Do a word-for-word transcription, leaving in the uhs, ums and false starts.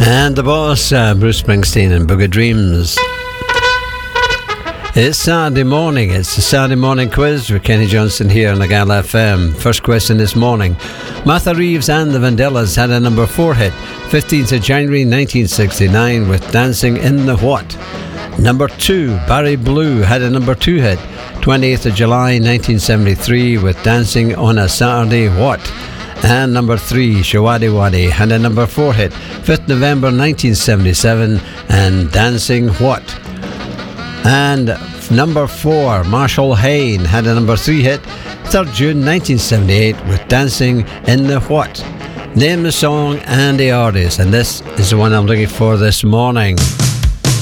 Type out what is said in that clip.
And the boss, uh, Bruce Springsteen and Boogie Dreams. It's Saturday morning. It's the Saturday morning quiz with Kenny Johnson here on the Gala F M. First question this morning. Martha Reeves and the Vandellas had a number four hit, fifteenth of January nineteen sixty-nine, with Dancing in the What? Number two, Barry Blue had a number two hit, twentieth of July nineteen seventy-three, with Dancing on a Saturday What? And number three, Shawady Wadi had a number four hit, fifth of November nineteen seventy-seven, and Dancing What? And number four, Marshall Hain had a number three hit, third of June nineteen seventy-eight, with Dancing in the What? Name the song and the artist, and this is the one I'm looking for this morning.